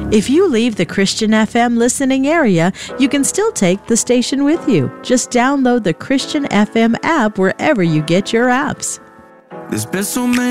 If you leave the Christian FM listening area, you can still take the station with you. Just download the Christian FM app wherever you get your apps. There's been so many